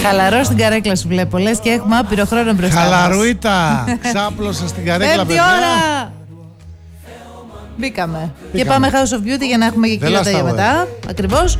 Χαλαρό στην καρέκλα σου βλέπω, λες και έχουμε άπειρο χρόνο μπροστά μας. Χαλαρούιτα, ξάπλωσα στην καρέκλα, παιδιά. ώρα! Μπήκαμε. Και πάμε House of Beauty για να έχουμε και κιλοτέλεια μετά. Ακριβώς.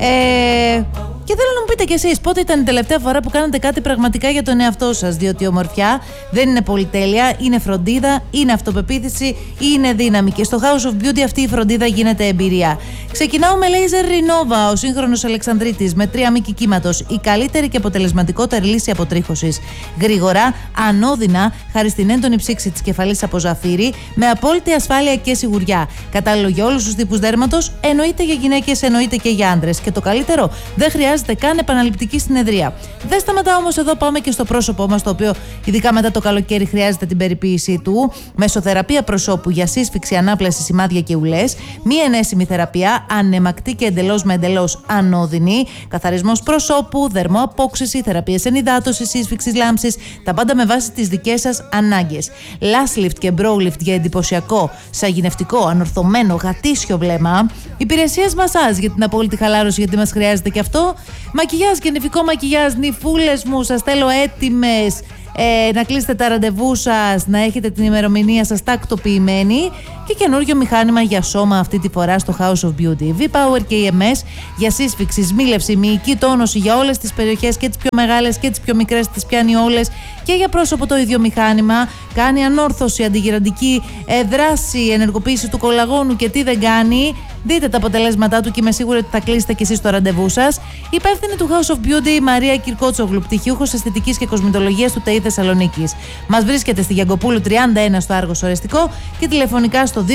Και θέλω να μου πείτε κι εσείς πότε ήταν η τελευταία φορά που κάνατε κάτι πραγματικά για τον εαυτό σας. Διότι η ομορφιά δεν είναι πολυτέλεια, είναι φροντίδα, είναι αυτοπεποίθηση, είναι δύναμη. Και στο House of Beauty αυτή η φροντίδα γίνεται εμπειρία. Ξεκινάω με Laser Renova, ο σύγχρονος Αλεξανδρίτης με 3 μήκη κύματος. Η καλύτερη και αποτελεσματικότερη λύση αποτρίχωσης. Γρήγορα, ανώδυνα, χάρη στην έντονη ψήξη της κεφαλής από ζαφύρι, με απόλυτη ασφάλεια και σιγουριά. Κατάλληλο για όλους τους τύπους δέρματος, εννοείται για γυναίκες, εννοείται και για άντρες. Και το καλύτερο, δεν χρειάζεται καν επαναληπτική συνεδρία. Δεν σταματάω όμως εδώ, πάμε και στο πρόσωπό μας, το οποίο ειδικά μετά το καλοκαίρι χρειάζεται την περιποίησή του. Μεσοθεραπεία προσώπου για σύσφυξη, ανάπλαση, σημάδια και ουλές. Μία ενέσιμη θεραπεία, ανεμακτή και εντελώς με εντελώς ανώδυνη. Καθαρισμός προσώπου, δερμοαπόξυση, θεραπείες ενυδάτωσης, σύσφυξης, λάμψης. Τα πάντα με βάση τις δικές σας ανάγκες. Lash lift και brow lift για εντυπωσιακό, σαγηνευτικό, ανορθωμένο, γατήσιο βλέμμα. Υπηρεσίες μασάζ για την απόλυτη χαλάρωση, γιατί μας χρειάζεται και αυτό. Μακιγιάζ και νηφικό μακιγιάζ, νυφούλες μου, σας θέλω έτοιμες να κλείσετε τα ραντεβού σας, να έχετε την ημερομηνία σας τακτοποιημένη. Και καινούριο μηχάνημα για σώμα αυτή τη φορά στο House of Beauty. V-Power και EMS για σύσφυξη, σμίλευση, μυϊκή τόνωση για όλες τις περιοχές, και τις πιο μεγάλες και τις πιο μικρές, τις πιάνει όλες. Και για πρόσωπο το ίδιο μηχάνημα. Κάνει ανόρθωση, αντιγυραντική δράση, ενεργοποίηση του κολαγόνου και τι δεν κάνει. Δείτε τα αποτελέσματά του και είμαι σίγουρη ότι θα κλείσετε κι εσείς το ραντεβού σας. Η υπεύθυνη του House of Beauty, η Μαρία Κυρκότσογλου, πτυχιούχος αισθητικής και κοσμητολογίας του ΤΕΙ Θεσσαλονίκης. Μας βρίσκεται στη Γιαγκοπούλου 31 στο Άργος Ορεστικό και τηλεφωνικά στο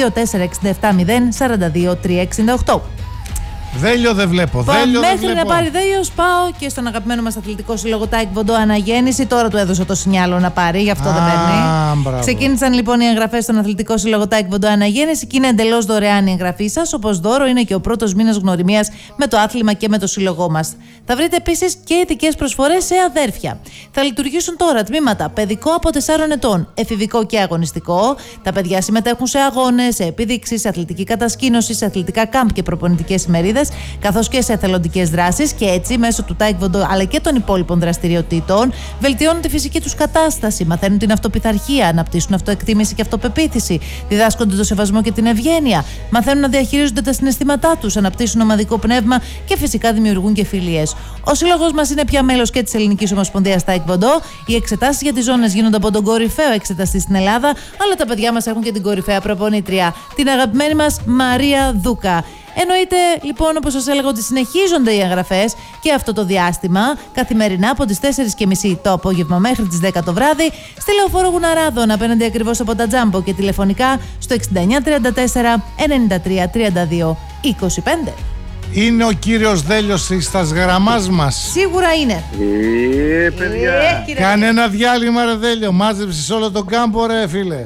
24670 42 368. Δέλιο δεν βλέπω. Μέχρι να πάρει δέλιο, πάω και στον αγαπημένο μας αθλητικό σύλλογο Taekwondo Αναγέννηση. Τώρα του έδωσα το σινιάλο να πάρει, γι' αυτό δεν παίρνει. Ξεκίνησαν λοιπόν οι εγγραφές στον αθλητικό σύλλογο Taekwondo Αναγέννηση και είναι εντελώς δωρεάν η εγγραφή σας. Όπως δώρο είναι και ο πρώτος μήνας γνωριμίας με το άθλημα και με το σύλλογό μας. Θα βρείτε επίσης και ειδικές προσφορές σε αδέρφια. Θα λειτουργήσουν τώρα τμήματα παιδικό από 4 ετών, εφηβικό και αγωνιστικό. Τα παιδιά συμμετέχουν σε αγώνες, σε επιδείξεις, σε αθλητική κατασκήνωση, σε αθλητικά κάμπ και προπονητικές ημερίδες, καθώς και σε εθελοντικές δράσεις, και έτσι μέσω του Taekwondo αλλά και των υπόλοιπων δραστηριοτήτων βελτιώνουν τη φυσική τους κατάσταση, μαθαίνουν την αυτοπειθαρχία, αναπτύσσουν αυτοεκτίμηση και αυτοπεποίθηση, διδάσκονται το σεβασμό και την ευγένεια, μαθαίνουν να διαχειρίζονται τα συναισθήματά τους, αναπτύσσουν ομαδικό πνεύμα και φυσικά δημιουργούν και φιλίες. Ο σύλλογος μας είναι πια μέλος και της Ελληνικής Ομοσπονδίας Taekwondo. Οι εξετάσεις για τις ζώνες γίνονται από τον κορυφαίο εξεταστή στην Ελλάδα, αλλά τα παιδιά μας έχουν και την κορυφαία προπονήτρια, την αγαπημένη μας Μαρία Δούκα. Εννοείται λοιπόν, όπως σας έλεγα, ότι συνεχίζονται οι εγγραφές και αυτό το διάστημα, καθημερινά από τις 4:30 το απόγευμα μέχρι τις 10 το βράδυ, στη Λεωφόρο Γουναράδων, απέναντι ακριβώς από τα Τζάμπο, και τηλεφωνικά στο 6934 93 32 25. Είναι ο κύριος Δέλιος στα γραμμάς μας. Σίγουρα είναι. Παιδιά. Κάνε ένα διάλειμμα, ρε Δέλιο. Μάζεψες όλο τον κάμπο, ρε φίλε.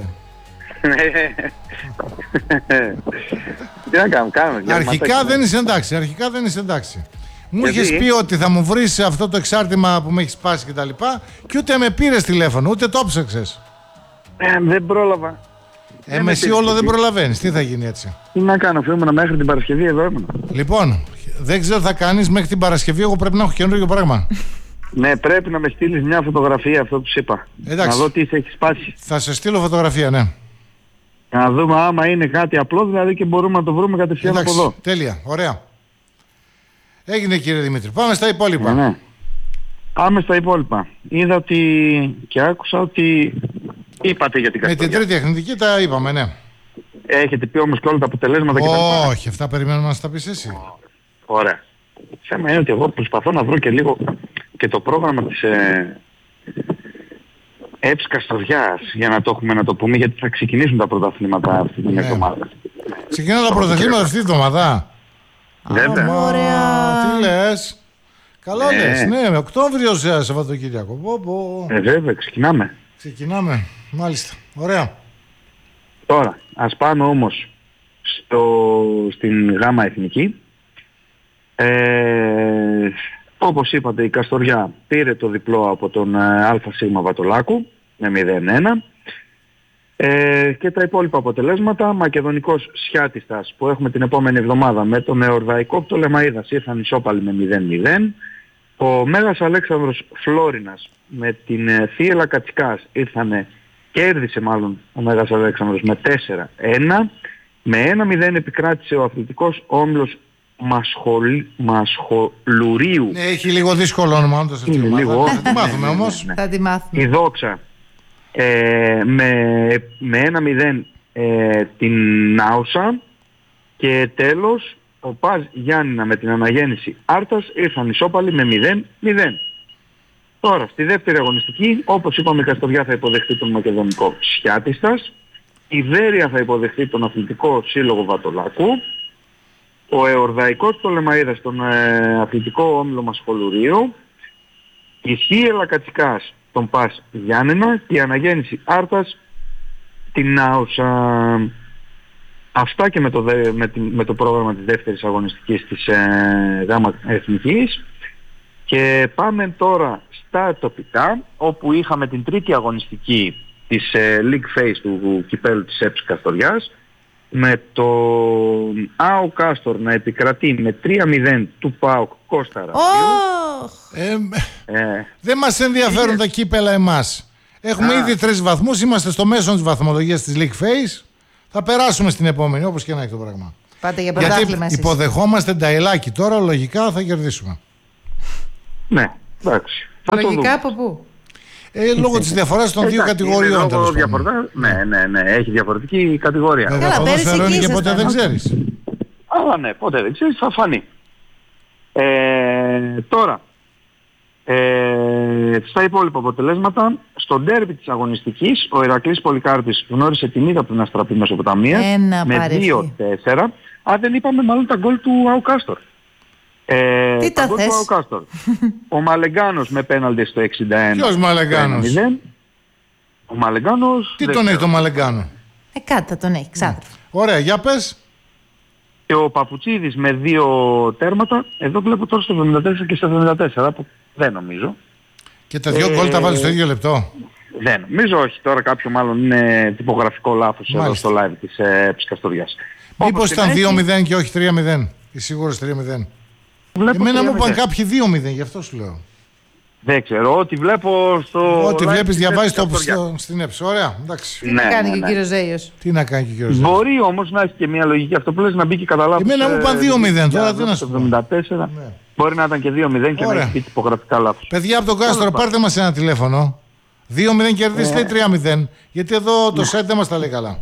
Τι να κάνουμε. Αρχικά δεν είσαι εντάξει. Μου είχες πει ότι θα μου βρεις αυτό το εξάρτημα που με έχεις σπάσει κτλ. Και ούτε με πήρες τηλέφωνο, ούτε το ψάξες. Δεν πρόλαβα. Με εσύ όλο δεν προλαβαίνεις. Τι θα γίνει έτσι? Τι να κάνω, ήμουνα μέχρι την Παρασκευή εδώ ήμουνα. Λοιπόν, δεν ξέρω τι θα κάνεις μέχρι την Παρασκευή. Εγώ πρέπει να έχω καινούργιο πράγμα. Ναι, πρέπει να με στείλεις μια φωτογραφία, αυτό που σου είπα. Εντάξει. Να δω τι σε έχει σπάσει. Θα σε στείλω φωτογραφία, ναι. Να δούμε άμα είναι κάτι απλό, δηλαδή, και μπορούμε να το βρούμε κατευθείαν από εδώ. Τέλεια, ωραία. Έγινε, κύριε Δημήτρη. Πάμε στα υπόλοιπα. Ναι. Πάμε στα υπόλοιπα. Είδα ότι και άκουσα ότι είπατε για την Καστοριά. Με την τρίτη τεχνητική τα είπαμε, ναι. Έχετε πει όμως και όλα τα αποτελέσματα και τα λοιπά? Όχι, αυτά περιμένουμε να στα πεις εσύ. Ωραία. Θέμα είναι ότι εγώ προσπαθώ να βρω και λίγο και το πρόγραμμα της ΕΠΣ Καστοριάς, για να το έχουμε να το πούμε, γιατί θα ξεκινήσουν τα πρωταθλήματα αυτή την εβδομάδα. Ξεκινάνε τα πρωταθλήματα αυτή την εβδομάδα? Βέβαια. Ωραία. Τι λες? Καλά λες, ναι, Οκτώβριος Σαββατοκύριακο. Βέβαια, Ξεκινάμε, μάλιστα, ωραία. Τώρα, ας πάμε όμως στην Γάμα Εθνική. Όπως είπατε, η Καστοριά πήρε το διπλό από τον ΑΣ Βατολάκου με 0-1. Και τα υπόλοιπα αποτελέσματα, Μακεδονικός Σιάτιστας που έχουμε την επόμενη εβδομάδα με τον Εορδαϊκό Πτολεμαΐδας ήρθαν ισόπαλοι με 0-0. Ο Μέγας Αλέξανδρος Φλόρινας με την Θίελα Κατσικάς κέρδισε μάλλον ο Μέγας Αλέξανδρος με 4-1. Με 1-0 επικράτησε ο αθλητικός όμιλος Μασχολουρίου. Ναι, έχει λίγο δύσκολο όνομα, όντως αυτή η ομάδα. Θα τη μάθουμε όμως. Θα τη μάθουμε. Η Δόξα με 1-0 την Νάουσα. Και τέλος ο ΠΑΖ Γιάννηνα με την Αναγέννηση Άρτας ήρθαν ισόπαλοι με 0-0. Τώρα στη δεύτερη αγωνιστική, όπως είπαμε, η Καστοριά θα υποδεχτεί τον Μακεδονικό Σιάτιστας, η Βέρεια θα υποδεχτεί τον Αθλητικό Σύλλογο Βατολάκου, ο Εορδαϊκός Πτολεμαΐδας τον Αθλητικό Όμιλο Μασχολουρίου, η Θίελα Κατσικάς τον ΠΑΣ Γιάννενα και η Αναγέννηση Άρτας την Νάουσα. Αυτά και με το πρόγραμμα της δεύτερης αγωνιστικής της ΓΑΜΑ Εθνικής. Και πάμε τώρα στα τοπικά, όπου είχαμε την τρίτη αγωνιστική της League Phase του κυπέλλου της ΕΠΣ Καστοριάς, με το ΑΟΚ Κάστορ να επικρατεί με 3-0 του ΠΑΟΚ Κώστα Ραβίου. Δεν μας ενδιαφέρουν τα κύπελα εμάς. Έχουμε ήδη 3 βαθμούς, είμαστε στο μέσο της βαθμολογίας της League Phase. Θα περάσουμε στην επόμενη, όπως και να έχει το πράγμα. Πάτε για πρωτάθλημα. Γιατί υποδεχόμαστε Νταϊλάκι τώρα, λογικά θα κερδίσουμε. Ναι, εντάξει. Λογικά από πού? Λόγω της διαφοράς των δύο κατηγοριών. Ναι, έχει διαφορετική κατηγορία. Βέβαια, ποδόσφαιρο είναι και ποτέ δεν ξέρεις. Αλλά ναι, ποτέ δεν ξέρεις, θα φανεί. Τώρα, στα υπόλοιπα αποτελέσματα, στο ντέρμπι της αγωνιστικής, ο Ηρακλής Πολυκάρπης γνώρισε την ήττα από την Αστραπή Μεσοποταμίας με 2-4. Δεν είπαμε μάλλον τα γκολ του ΑΟΚ Κάστορ. Τι τα θες? Ο Μαλεγκάνος με πέναλτι στο 61. Ποιος Μαλεγκάνος? Ο Μαλεγκάνος... Τι τον έχει το Μαλεγκάνο? Κάτι θα τον έχει, ξάδερφο. Ωραία, για πες. Και ο Παπουτσίδης με 2 τέρματα. Εδώ βλέπω τώρα στο 74 και στο 74, που δεν νομίζω. Και τα 2 γκολ τα βάλει στο ίδιο λεπτό? Δεν νομίζω, όχι. Τώρα κάποιο μάλλον είναι τυπογραφικό λάθος εδώ στο live της Καστοριάς. Μήπως ήταν 2-0 και όχι 3-0? Είσαι σίγουρος 3-0? Εμένα μου είπαν κάποιοι 2-0, γι' αυτό σου λέω. Δεν ξέρω, ό,τι βλέπω στο... Ό,τι βλέπεις διαβάζεις στην έψη. Ωραία, εντάξει. Τι να κάνει και ο κύριος Ζέιος? Τι να κάνει και ο κύριος Ζέιος? Μπορεί όμως να έχει και μια λογική. Αυτό που λες να μπει και κατά λάθος. Εμένα μου είπαν 2-0, τώρα τι να σου πω. 74. Μπορεί να ήταν και 2-0 και να έχει τυπογραφικά λάθος. Παιδιά από τον Κάστρο, πάρτε μας ένα τηλέφωνο. 2-0 κερδίστε 3-0. Γιατί εδώ το site δεν μας τα λέει καλά.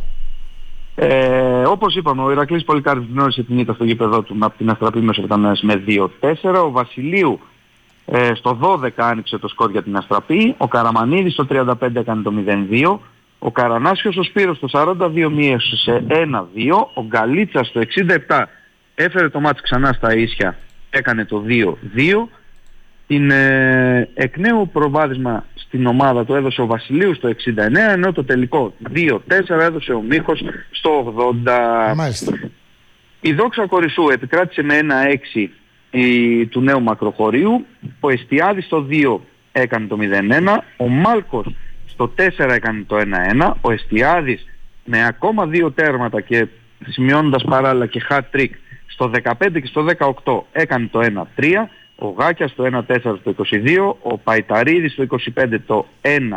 Όπως είπαμε, ο Ηρακλής Πολυκάρπης γνώρισε την ήττα στο γήπεδό του από την Αστραπή Μεσοποταμίας με 2-4. Ο Βασιλείου στο 12 άνοιξε το σκορ για την Αστραπή. Ο Καραμανίδης στο 35 έκανε το 0-2. Ο Καρανάσιος ο Σπύρος στο 42 μείωσε σε 1-2. Ο Γκαλίτσας στο 67 έφερε το μάτς ξανά στα ίσια, έκανε το 2-2. Την εκ νέου προβάδισμα στην ομάδα του έδωσε ο Βασιλείου στο 69, ενώ το τελικό 2-4 έδωσε ο Μίχος στο 80. Μάλιστα. Η Δόξα Κορισσού επικράτησε με 1-6 του νέου Μακροχωρίου. Ο Εστιάδης στο 2 έκανε το 0-1. Ο Μάλκος στο 4 έκανε το 1-1. Ο Εστιάδης με ακόμα 2 τέρματα και σημειώνοντας παράλληλα και hat-trick στο 15 και στο 18 έκανε το 1-3. Ο Γάκιας στο 1-4 στο 22. Ο Παϊταρίδης στο 25 το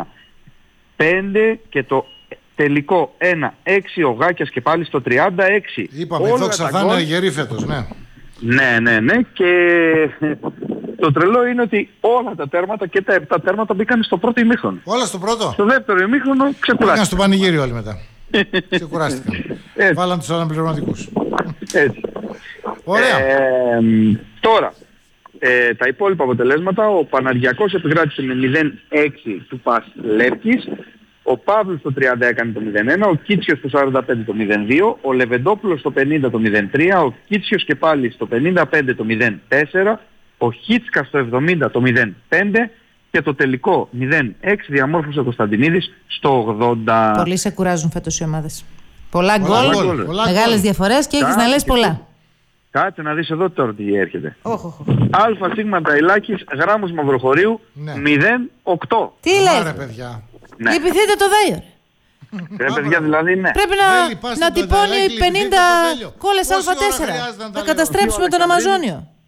1-5 και το τελικό 1-6 ο Γάκιας και πάλι στο 36. Είπαμε, εδώ ξαφνάνε γεροί φέτος, ναι. Ναι. Και το τρελό είναι ότι όλα τα τέρματα και τα 7 τέρματα μπήκαν στο πρώτο ημίχρονο. Όλα στο πρώτο. Στο δεύτερο ημίχρονο ξεκουράστηκαν. Πήγαν στο πανηγύριο όλοι μετά. Ξεκουράστηκαν. Βάλαν τους αναπληρωματικούς. Έτσι. Ωραία. Τώρα, τα υπόλοιπα αποτελέσματα. Ο Παναργιακός επικράτησε με 0-6 του ΠΑΣ Λεύκης. Ο Παύλος στο 30 έκανε το 0-1, ο Κίτσιος στο 45 το 0-2, ο Λεβεντόπουλος στο 50 το 0-3, ο Κίτσιος και πάλι στο 55 το 0-4, ο Χίτσκα στο 70 το 0-5 και το τελικό 0-6 διαμόρφωσε ο Κωνσταντινίδης στο 80. Πολλοί σε κουράζουν φέτος οι ομάδες. Πολλά γκολ, μεγάλες διαφορές και έχεις να λες πολλά. Κάτσε να δεις εδώ τώρα τι έρχεται. Αλφα Σίγμα Νταϊλάκης, Γράμμος Μαυροχωρίου 0-8. Τι λες? Άρα, παιδιά. Ναι. Λυπηθείτε το Δάιο. Παιδιά, δηλαδή, ναι. Πρέπει να τυπώνει 50 κόλλες Α4. Να καταστρέψουμε τον Αμαζόνιο.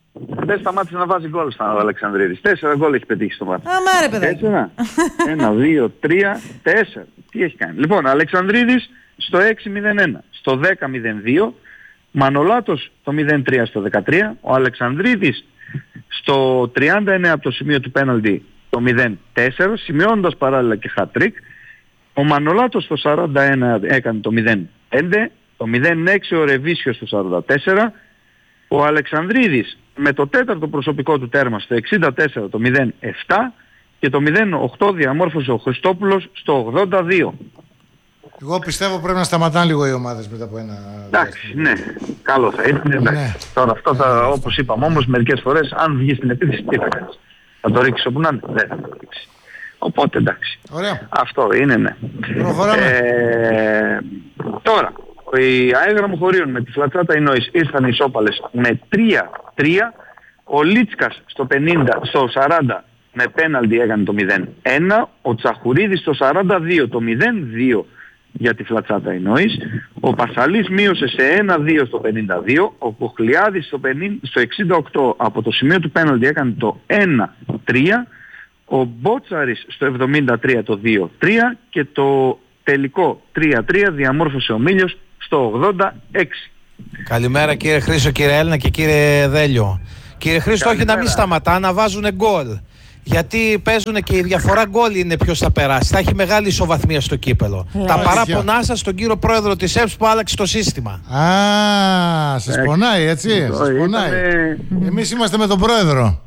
δεν σταμάτησε να βάζει γκολ στον Αλεξανδρίδης. 4 γκολ έχει πετύχει στο μάτι. Αμάρε παιδάκι. 1, 2, 3, 4. Τι έχει κάνει. Λοιπόν, Αλεξανδρίδης στο 6-0-1, στο 10-0-2, Μανολάτος το 0-3 στο 13, ο Αλεξανδρίδης στο 39 από το σημείο του πέναλτι το 0-4, σημειώνοντας παράλληλα και hat-trick. Ο Μανολάτος στο 41 έκανε το 0-5, το 0-6 ο Ρεβίσιος στο 44, ο Αλεξανδρίδης με το τέταρτο προσωπικό του τέρμα στο 64 το 0-7 και το 0-8 διαμόρφωσε ο Χριστόπουλος στο 82. Εγώ πιστεύω πρέπει να σταματάνε λίγο οι ομάδες μετά από ένα... Εντάξει, ναι, καλό θα είναι. Ναι. Τώρα αυτό όπως είπαμε όμως μερικές φορές αν βγει στην επίθεση τι θα κάνεις. Θα το ρίξεις όπου να είναι, δεν θα το ρίξει. Οπότε εντάξει. Ωραία. Αυτό είναι, ναι. Προχωράμε. Τώρα, οι αέγραμμο χωρίων με τη Φλατσάτα Ινόης ήρθαν ισόπαλες με 3-3. Ο Λίτσκας στο 40 με πέναλτι έκανε το 0-1. Ο Τσαχουρίδης στο 42 το 0-2 για τη Φλατσάτα Ινόης. Ο Πασαλής μείωσε σε 1-2 στο 52. Ο Κοχλιάδης στο 68 από το σημείο του πέναλτι έκανε το 1-3. Ο Μπότσαρης στο 73 το 2-3 και το τελικό 3-3 διαμόρφωσε ο Μίλιος στο 86. Καλημέρα κύριε Χρήστο, κύριε Έλληνα και κύριε Δέλιο. Κύριε Χρήστο, όχι να μην σταματά, να βάζουν γκολ. Γιατί παίζουν και η διαφορά γκολ είναι ποιος θα περάσει. Θα έχει μεγάλη ισοβαθμία στο κύπελο. Τα παράπονά σας στον κύριο πρόεδρο της ΕΠΣ που άλλαξε το σύστημα. Α, σας πονάει έτσι. Σας πονάει. Εμείς είμαστε με τον πρόεδρο.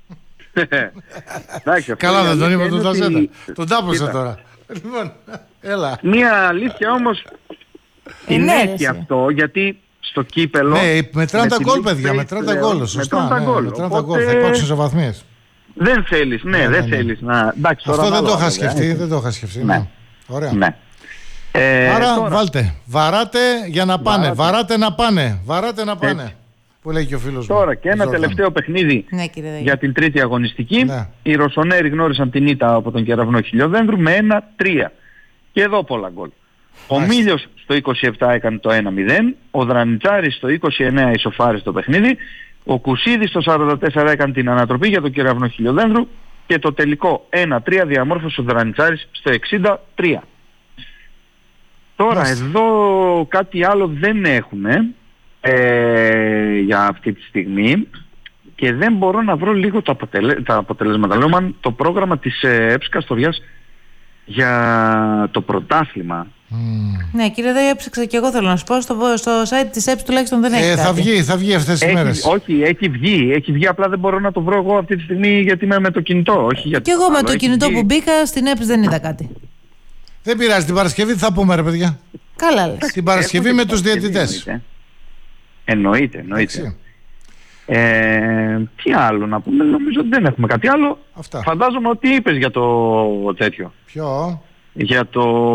Καλά δεν τον είπα τον Ταζέτα. Τον τάπωσα τώρα. Λοιπόν, έλα. Μία αλήθεια όμως την έχει αυτό, γιατί στο κύπελο... Ναι, μετράνε τα γκολ παιδιά, μετράνε τα γκολ. Σωστά, μετράνε τα γκολ, θα υπάρξουν ισοβαθμίες. Δεν θέλεις, δεν θέλεις να... Αυτό δεν το είχα σκεφτεί, δεν το είχα σκεφτεί. Ωραία. Άρα βάλτε, βαράτε για να πάνε, βαράτε να πάνε, βαράτε να πάνε. Που λέει και ο φίλος μου. Τώρα και ένα τελευταίο παιχνίδι για την τρίτη αγωνιστική. Οι Ρωσονέροι γνώρισαν την ήττα από τον Κεραυνό Χιλιοδένδρου με 1-3. Και εδώ πολλά γκολ. Ο Μίλιος στο 27 έκανε το 1-0. Ο Δρανιτσάρης στο 29 ισοφάρισε το παιχνίδι. Ο Κουσίδης στο 44 έκανε την ανατροπή για τον Κεραυνό Χιλιοδένδρου. Και το τελικό 1-3 διαμόρφωσε ο Δρανιτσάρης στο 63. Τώρα εδώ κάτι άλλο δεν έχουμε για αυτή τη στιγμή και δεν μπορώ να βρω λίγο τα αποτελέσματα. Λέω το πρόγραμμα της ΕΠΣ Καστοριάς για το πρωτάθλημα. Ναι κύριε Δέη, έψαξα και εγώ θέλω να σου πω στο site της ΕΠΣ τουλάχιστον δεν έχει κάτι. Θα βγει αυτές τις μέρες. Όχι, έχει βγει, απλά δεν μπορώ να το βρω εγώ αυτή τη στιγμή γιατί είμαι με το κινητό. Και εγώ με το κινητό που μπήκα στην ΕΠΣ δεν είδα κάτι. Δεν πειράζει, την Παρασκευή τι θα πούμε ρε παιδιά. Καλά λες. Την Παρασκευή με τους διαιτητές. Εννοείται. Τι άλλο να πούμε, νομίζω ότι δεν έχουμε κάτι άλλο. Αυτά. Φαντάζομαι ότι είπες για το τέτοιο. Ποιο? Για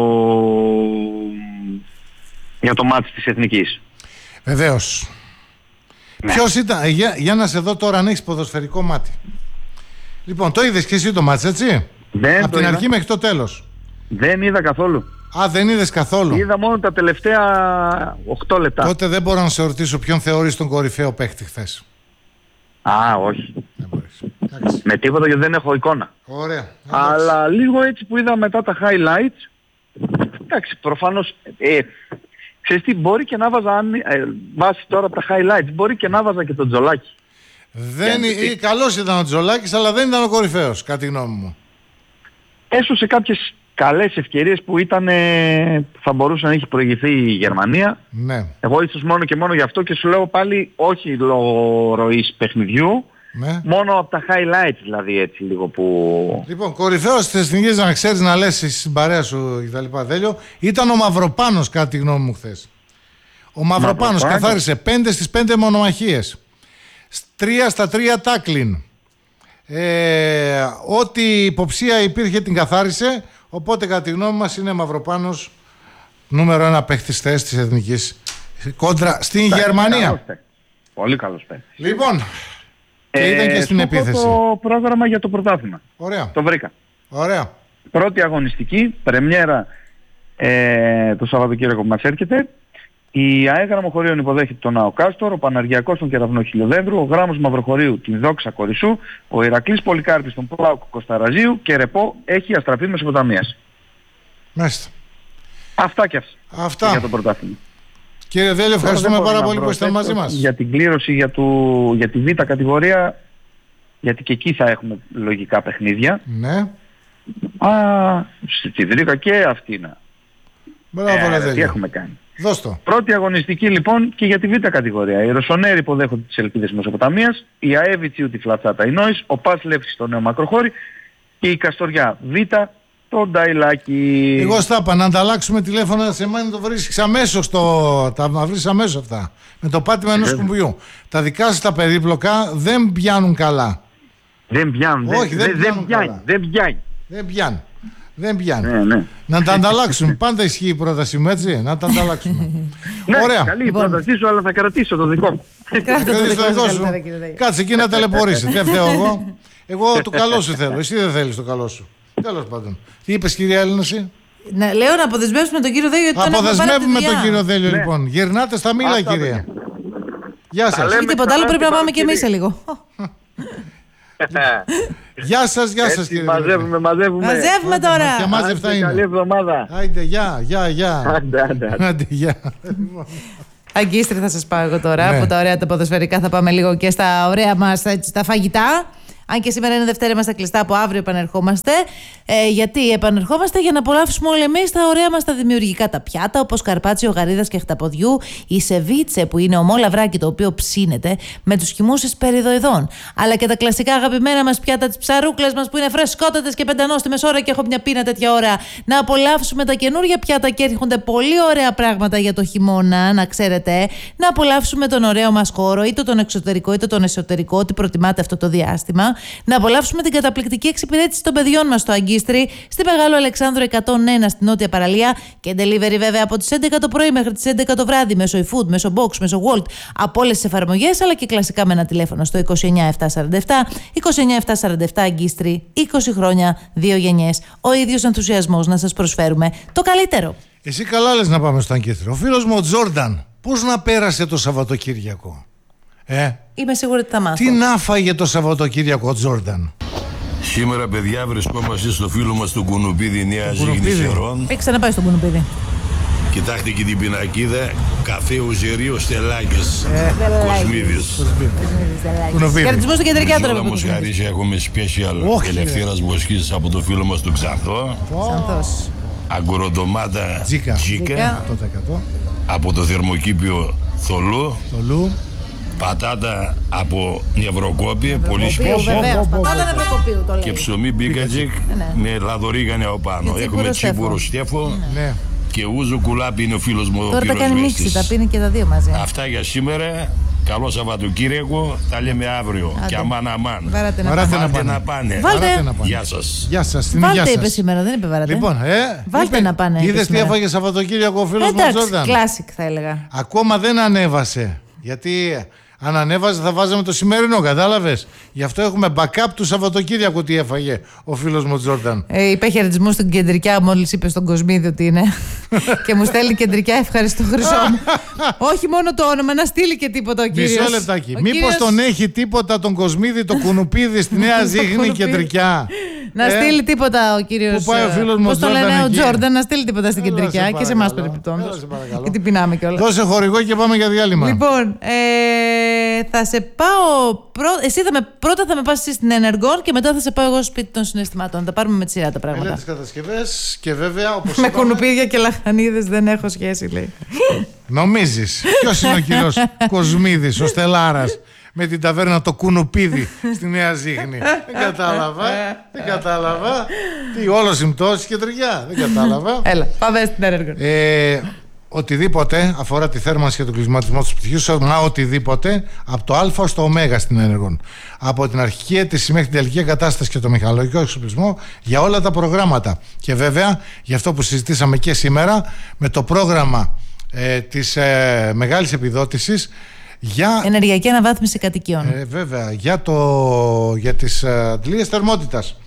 το μάτς της Εθνικής. Βεβαίως. Ναι. Ποιος ήταν, για να σε δω τώρα αν έχεις ποδοσφαιρικό μάτι. Λοιπόν, το είδες και εσύ το μάτς, έτσι? Από την αρχή μέχρι το τέλος. Δεν είδα καθόλου. Α, δεν είδες καθόλου. Είδα μόνο τα τελευταία 8 λεπτά. Τότε δεν μπορώ να σε ρωτήσω ποιον θεωρείς τον κορυφαίο παίκτη χθες. Όχι. Δεν μπορείς. Με τίποτα γιατί δεν έχω εικόνα. Ωραία. Αλλά λίγο έτσι που είδα μετά τα highlights. Εντάξει, προφανώς. Ξέρεις τι, μπορεί και να βάζα, βάσει τώρα από τα highlights, μπορεί και να βάζα και τον Τζολάκη. Καλός ήταν ο Τζολάκης, αλλά δεν ήταν ο κορυφαίος, κατά τη γνώμη μου. Έσωσε κάποιες καλές ευκαιρίες που θα μπορούσε να έχει προηγηθεί η Γερμανία. Ναι. Εγώ ίσως μόνο και μόνο γι' αυτό και σου λέω πάλι όχι λόγω ροής παιχνιδιού. Ναι. Μόνο από τα highlights δηλαδή έτσι λίγο που... Λοιπόν, κορυφαίος της Εθνικής να ξέρεις να λες στην παρέα σου και τα λοιπά Δέλιο, ήταν ο Μαυροπάνος κατά τη γνώμη μου χθες. Ο Μαυροπάνος καθάρισε 5 στις 5 μονομαχίες. 3 στα 3 τάκλιν. Ό,τι υποψία υπήρχε την καθάρισε. Οπότε κατά τη γνώμη μας είναι Μαυροπάνος νούμερο 1 παίχτης της Εθνικής κόντρα στην Γερμανία. Πολύ καλός παίχτης. Λοιπόν, και ήταν και στην επίθεση. Το πρόγραμμα για το πρωτάθλημα. Ωραία. Το βρήκα. Ωραία. Πρώτη αγωνιστική, πρεμιέρα το Σαββατοκύριακο που μας έρχεται. Η ΑΕ Γραμμοχωρίων υποδέχεται τον ΑΟ Κάστορ, ο Παναργιακός τον Κεραυνό Χιλιοδέντρου, ο Γράμμος Μαυροχωρίου την Δόξα Κορισσού, ο Ηρακλής Πολυκάρπης τον ΠΑΟΚ Κοσταραζίου και ρεπό έχει Αστραπή Μεσοποταμίας. Μάλιστα. Αυτά και αυτά για το πρωτάθλημα. Κύριε Δέλιο, ευχαριστούμε πάρα πολύ που είστε μαζί μας. Για την κλήρωση για τη Β' κατηγορία, γιατί και εκεί θα έχουμε λογικά παιχνίδια. Ναι. Στη Βρύκα και Αυτίνα. Μπράβο, ρε Δέλιο. Τι έχουμε κάνει. Δώσ' το. Πρώτη αγωνιστική λοιπόν και για τη Β' κατηγορία. Οι Ρωσονέροι υποδέχονται τις Ελπίδες Μεσοποταμίας, η ΑΕ Βιτσίου τη Φλατσάτα η Νόης, ο ΠΑΣ Λεύσης στο Νέο Μακροχώρι και η Καστοριά Β' το Νταϊλάκι. Εγώ στα είπα να ανταλλάξουμε τηλέφωνα σε μένα, το βρίσκεις αμέσως τα βρεις αμέσως αυτά. Με το πάτημα ενός κουμπιού. Τα δικά σας τα περίπλοκα δεν πιάνουν καλά. Δεν πιάνουν. Όχι, δεν πιάνουν. Ναι. Να τα ανταλλάξουν. Πάντα ισχύει η πρόταση μου, έτσι. Να τα ανταλλάξουμε. Ναι, Ωραία. καλή η πρότασή σου, αλλά θα κρατήσω το δικό μου. Κάτσε εκεί να ταλαιπωρήσει. Δεν φταίω εγώ. Εγώ το καλό σου θέλω. Εσύ δεν θέλεις το καλό σου. Τέλος πάντων. Τι είπες, κυρία Έλληνα, εσύ? Ναι, λέω να αποδεσμεύσουμε τον κύριο Δέλιο. Αποδεσμεύουμε τον κύριο Δέλιο, λοιπόν. Γυρνάτε στα μήλα, κυρία. Γεια σας. Ή τίποτα άλλο, πρέπει να πάμε και εμείς σε λίγο. Γεια σας, κύριε. Μαζεύουμε τώρα. Και μάζευτα είναι. Καλή εβδομάδα. Άιντε, γεια. Άντε, γεια. Αγκίστρι θα σας πάω εγώ τώρα. Ναι. Από τα ωραία τα ποδοσφαιρικά θα πάμε λίγο και στα ωραία μας τα φαγητά. Αν και σήμερα είναι Δευτέρα, είμαστε κλειστά, από αύριο επανερχόμαστε. Γιατί επανερχόμαστε για να απολαύσουμε όλοι εμείς τα ωραία μας τα δημιουργικά τα πιάτα, όπως καρπάτσιο γαρίδας και χταποδιού, η σεβίτσε που είναι ομόλαβράκι το οποίο ψήνεται με τους χυμούς εσπεριδοειδών. Αλλά και τα κλασικά αγαπημένα μας πιάτα, τις ψαρούκλες μας που είναι φρεσκότατες και πεντανόστιμες ώρα και έχω μια πείνα τέτοια ώρα. Να απολαύσουμε τα καινούργια πιάτα και έρχονται πολύ ωραία πράγματα για το χειμώνα, να ξέρετε. Να απολαύσουμε τον ωραίο μας χώρο, είτε τον εξωτερικό είτε τον εσωτερικό, ό,τι προτιμάτε αυτό το διάστημα. Να απολαύσουμε την καταπληκτική εξυπηρέτηση των παιδιών μας στο Αγκίστρι, στη Μεγάλο Αλεξάνδρο 101 στη Νότια Παραλία και delivery βέβαια από τις 11 το πρωί μέχρι τις 11 το βράδυ μέσω eFood, μέσω Box, μέσω Wolt, από όλες τις εφαρμογές, αλλά και κλασικά με ένα τηλέφωνο στο 29747 Αγκίστρι, 20 χρόνια, 2 γενιές. Ο ίδιος ενθουσιασμός να σας προσφέρουμε το καλύτερο. Εσύ καλά λες να πάμε στο Αγκίστρι. Ο φίλος μου ο Τζόρνταν, πώς να πέρασε το Σαββατοκύριακο? Είμαι σίγουρη ότι θα μάθω. Τι να φάγε το Σαββατοκύριακο ο Τζόρνταν? Σήμερα, παιδιά, βρισκόμαστε στο φίλο μας του Κουνουπίδη Νέα Ζήγνη Σερών. Έχει ξαναπάει στον Κουνουπίδη. Κοιτάξτε και την πινακίδα. Καφέ Ουζερίο Στελάκης. Κοσμίδης. Χαιρετισμό στην κεντρική άτομο. Όλα μας χαρίσει, έχουμε special Ελευθέρας Βοσκής από το φίλο μας του Ξανθό. Ξανθός. Αγκουροντομάτα Τζίκα. από το θερμοκήπιο Θολού. Πατάτα από Νευροκόπη, πολύ Βεβαίως, πατάτα Νευροκοπίου το λέει. και ψωμί μπίκατζικ με λαδορίγανη από πάνω. Έχουμε τσίπουρο στέφο και ούζο κουλάπι είναι ο φίλος μου. Τώρα τα κάνει μίξη, τα πίνει και τα δύο μαζί. Αυτά για σήμερα. Καλό Σαββατοκύριακο. Τα λέμε αύριο. Και αμάν. Βάράτε να πάνε. Βάλτε. Γεια σας. Γεια σας. Βάλτε είπε σήμερα, δεν είπε βάράτε. Λοιπόν, βάλτε να πάνε. Είδες τι έφαγε Σαββατοκύριακο ο φίλος μου Τζόρνταν? Εντάξει, κλάσικ θα έλεγα. Ακόμα δεν ανέβασε. Γιατί αν ανέβαζε θα βάζαμε το σημερινό, κατάλαβες? Γι' αυτό έχουμε backup του Σαββατοκύριακου τι έφαγε ο φίλος μου Τζόρνταν. Είπε χαιρετισμό στην κεντρικιά μόλις είπε στον Κοσμίδη ότι είναι. Και μου στέλνει κεντρικιά, ευχαριστώ Χρυσό μου. Όχι μόνο το όνομα, να στείλει και τίποτα ο κύριος. Μισό λεπτάκι. Μήπως τον έχει τίποτα τον Κοσμίδη, το Κουνουπίδη στη Νέα Ζήγνη κεντρικιά? Να στείλει τίποτα ο κύριος. Πού πάει ο φίλος μου πώς το λένε ο Τζόρνταν, να στείλει τίποτα στην κεντρικιά και σε εμάς περιπτώντας. Γιατί πεινάμε κιόλας. Δώσε χορηγό και πάμε για διάλειμμα. Λοιπόν, θα σε πάω. Εσύ πρώτα θα με πας εσύ στην Ενεργόν και μετά θα σε πάω εγώ στο σπίτι των συναισθημάτων. Θα πάρουμε με τη σειρά τα πράγματα. Με τις κατασκευές και βέβαια όπως με κουνουπίδια και λαχανίδες δεν έχω σχέση, λέει. Νομίζεις? Ποιος είναι ο κύριος Κοσμίδης, ο Στελάρας, με την ταβέρνα το Κουνουπίδι στη Νέα Ζήγνη? Δεν κατάλαβα. Τι, όλο συμπτώσεις και τριγιά. Δεν κατάλαβα. Έλα, πάμε στην Ενεργόν. Οτιδήποτε αφορά τη θέρμανση και τον κλιματισμό του σπιτιού, μα οτιδήποτε από το Α στο Ω στην Ενεργόν. Από την αρχική αίτηση μέχρι την τελική εγκατάσταση και το μηχανολογικό εξοπλισμό για όλα τα προγράμματα. Και βέβαια, για αυτό που συζητήσαμε και σήμερα, με το πρόγραμμα της μεγάλης επιδότησης για ενεργειακή αναβάθμιση κατοικιών. Βέβαια, για τις αντλίες θερμότητας.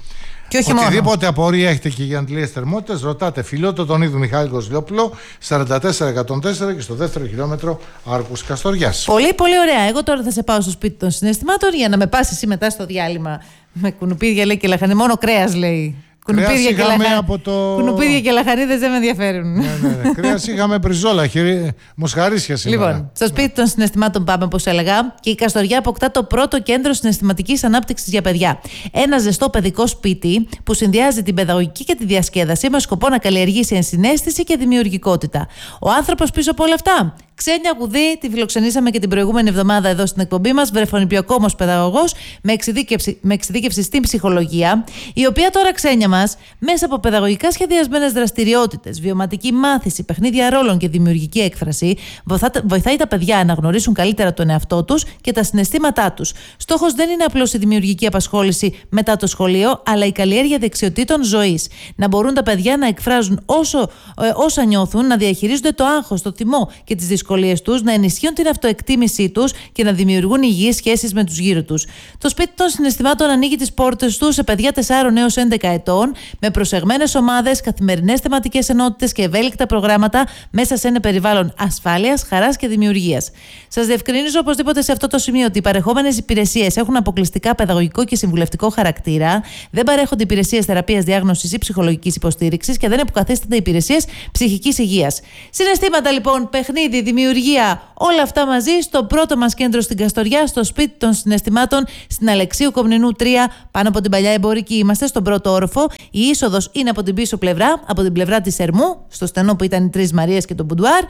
Και όχι οτιδήποτε απορία έχετε και για αντλίες θερμότητας, ρωτάτε Φιλότο τον Ίδου Μιχάλη Κοσλιόπουλο, 44-104 και στο δεύτερο χιλιόμετρο Άρκους Καστοριάς. Πολύ πολύ ωραία. Εγώ τώρα θα σε πάω στο σπίτι των συναισθημάτων για να με πας εσύ μετά στο διάλειμμα. Με κουνουπίδια λέει και λαχανί, μόνο κρέας λέει. Κουνουπίδια και λαχανίδες δεν με ενδιαφέρουν. Ναι. Κρέας είχαμε μπριζόλα, μοσχαρίσια σήμερα. Λοιπόν, στο σπίτι των συναισθημάτων πάμε, όπως έλεγα, και η Καστοριά αποκτά το πρώτο κέντρο συναισθηματικής ανάπτυξης για παιδιά. Ένα ζεστό παιδικό σπίτι που συνδυάζει την παιδαγωγική και τη διασκέδαση με σκοπό να καλλιεργήσει ενσυναίσθηση και δημιουργικότητα. Ο άνθρωπος πίσω από όλα αυτά. Ξένια Γουδή, τη φιλοξενήσαμε και την προηγούμενη εβδομάδα εδώ στην εκπομπή μας, βρεφονιπιοκόμος παιδαγωγός με εξειδίκευση στην ψυχολογία, η οποία τώρα, Ξένια μας, μέσα από παιδαγωγικά σχεδιασμένες δραστηριότητες, βιωματική μάθηση, παιχνίδια ρόλων και δημιουργική έκφραση, βοηθάει τα παιδιά να γνωρίσουν καλύτερα τον εαυτό τους και τα συναισθήματά τους. Στόχος δεν είναι απλώς η δημιουργική απασχόληση μετά το σχολείο, αλλά η καλλιέργεια δεξιοτήτων ζωής. Να μπορούν τα παιδιά να εκφράζουν όσα νιώθουν, να διαχειρίζονται το άγχος, το θυμό και τις δυσκολίες τους, να ενισχύουν την αυτοεκτίμησή τους και να δημιουργούν υγιείς σχέσεις με τους γύρω τους. Το σπίτι των συναισθημάτων ανοίγει τις πόρτες του σε παιδιά 4 έως 11 ετών, με προσεγμένες ομάδες, καθημερινές θεματικές ενότητες και ευέλικτα προγράμματα μέσα σε ένα περιβάλλον ασφάλειας, χαράς και δημιουργίας. Σας διευκρινίζω οπωσδήποτε σε αυτό το σημείο ότι οι παρεχόμενες υπηρεσίες έχουν αποκλειστικά παιδαγωγικό και συμβουλευτικό χαρακτήρα, δεν παρέχονται υπηρεσίες θεραπείας, διάγνωσης ή ψυχολογικής υποστήριξης και δεν υποκαθίστανται υπηρεσίες ψυχικής υγείας. Συναισθήματα λοιπόν, παιχνίδι, δημιουργία, όλα αυτά μαζί στο πρώτο μας κέντρο στην Καστοριά, στο σπίτι των συναισθημάτων, στην Αλεξίου Κομνηνού 3, πάνω από την παλιά εμπορική. Είμαστε στον πρώτο όροφο. Η είσοδος είναι από την πίσω πλευρά, από την πλευρά της Ερμού, στο στενό που ήταν οι Τρεις Μαρίες και το Μπουντουάρ.